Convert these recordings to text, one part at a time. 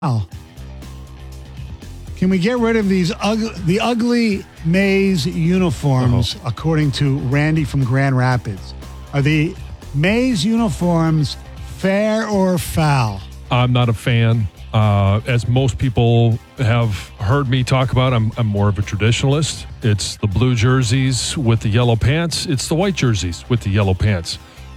Oh. Can we get rid of the ugly maize uniforms, according to Randy from Grand Rapids? Are the maize uniforms fair or foul? I'm not a fan. As most people have heard me talk about, I'm more of a traditionalist. It's the blue jerseys with the yellow pants. It's the white jerseys with the yellow pants.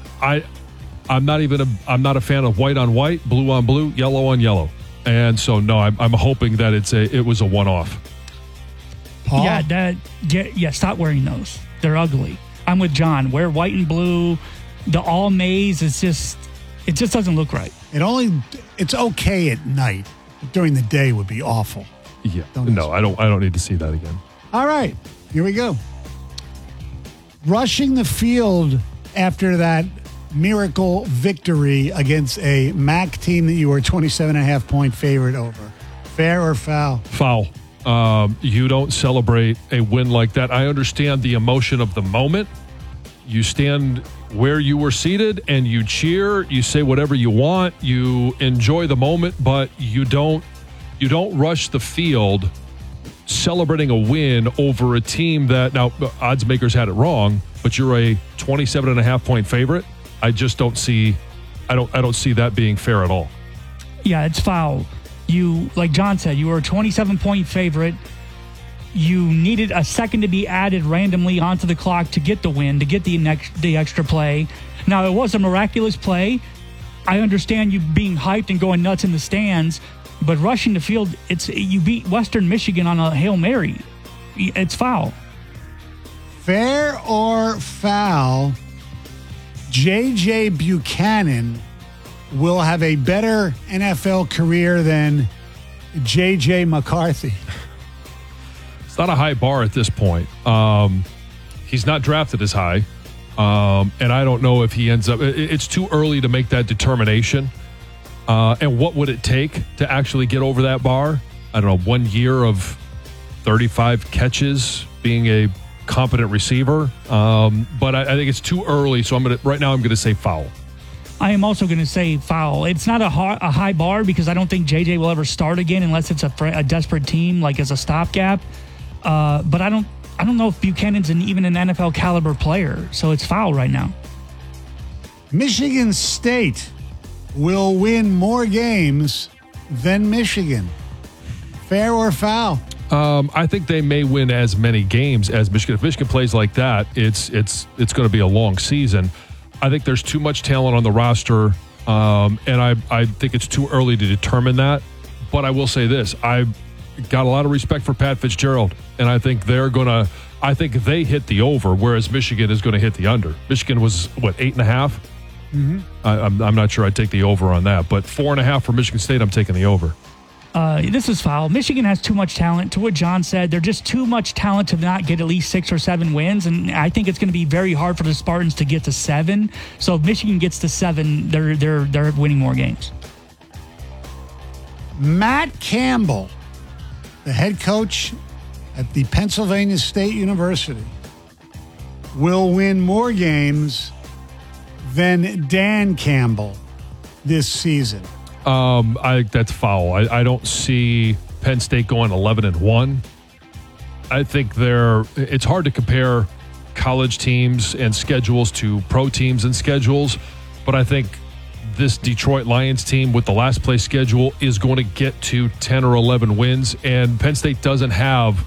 I'm not a fan of white on white, blue on blue, yellow on yellow. And so, no, I'm hoping that it was a one-off. Paul? Yeah, stop wearing those. They're ugly. I'm with John. Wear white and blue. The all maize it just doesn't look right. It's okay at night. During the day would be awful. Yeah. I don't need to see that again. All right. Here we go. Rushing the field after that miracle victory against a MAC team that you were 27.5-point favorite over. Fair or foul? Foul. You don't celebrate a win like that. I understand the emotion of the moment. You stand where you were seated and you cheer. You say whatever you want. You enjoy the moment, but you don't rush the field celebrating a win over a team that, now, odds makers had it wrong, but you're a 27.5-point favorite. I just don't see that being fair at all. Yeah, it's foul. You, like John said, you were a 27-point favorite. You needed a second to be added randomly onto the clock to get the win, to get the extra play. Now, it was a miraculous play. I understand you being hyped and going nuts in the stands, but rushing the field, you beat Western Michigan on a Hail Mary. It's foul. Fair or foul? J.J. Buchanan will have a better NFL career than J.J. McCarthy. It's not a high bar at this point. He's not drafted as high, and I don't know if he ends up. It's too early to make that determination. And what would it take to actually get over that bar? I don't know, 1 year of 35 catches, being a competent receiver, but I think it's too early. So I'm going to say foul. I am also going to say foul. It's not a high bar because I don't think JJ will ever start again unless it's a desperate team, like as a stopgap. But I don't know if Buchanan's even an NFL caliber player, so it's foul right now. Michigan State will win more games than Michigan. Fair or foul? I think they may win as many games as Michigan. If Michigan plays like that, it's going to be a long season. I think there's too much talent on the roster, and I think it's too early to determine that. But I will say this: I've got a lot of respect for Pat Fitzgerald, and I think I think they hit the over, whereas Michigan is going to hit the under. Michigan was 8.5. Mm-hmm. I'm not sure I'd take the over on that, but 4.5 for Michigan State. I'm taking the over. This is foul. Michigan has too much talent. To what John said, they're just too much talent to not get at least 6 or 7 wins, and I think it's going to be very hard for the Spartans to get to 7. So if Michigan gets to 7, they're winning more games. Matt Campbell, the head coach at the Pennsylvania State University, will win more games than Dan Campbell this season. I think that's foul. I don't see Penn State going 11-1. I think it's hard to compare college teams and schedules to pro teams and schedules, but I think this Detroit Lions team with the last place schedule is going to get to 10 or 11 wins, and Penn State don't have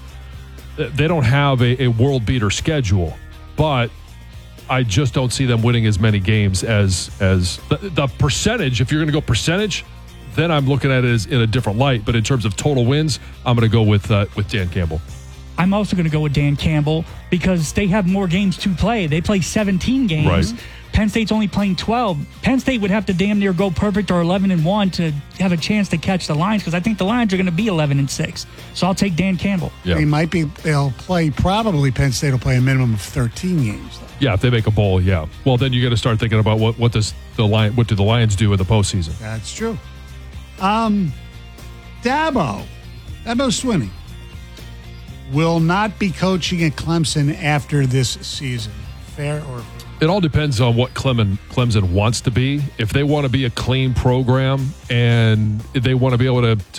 a world beater schedule, but I just don't see them winning as many games as the percentage. If you're going to go percentage, then I'm looking at it as in a different light. But in terms of total wins, I'm going to go with Dan Campbell. I'm also going to go with Dan Campbell because they have more games to play. They play 17 games. Right. Penn State's only playing 12. Penn State would have to damn near go perfect or 11-1 to have a chance to catch the Lions because I think the Lions are going to be 11-6. So I'll take Dan Campbell. Yeah. Probably Penn State will play a minimum of 13 games. Though. Yeah, if they make a bowl, yeah. Well, then you got to start thinking about what do the Lions do in the postseason? That's true. Dabo Swinney will not be coaching at Clemson after this season. Fair or foul? It all depends on what Clemson wants to be. If they want to be a clean program and they want to be able to